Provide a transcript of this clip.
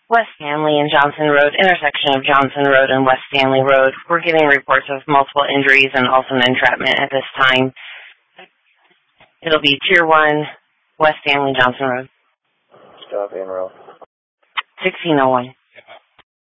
West Stanley and Johnson Road, intersection of Johnson Road and West Stanley Road. We're getting reports of multiple injuries and also an entrapment at this time. It'll be Tier 1, West Stanley, Johnson Road. Stop and roll. 1601.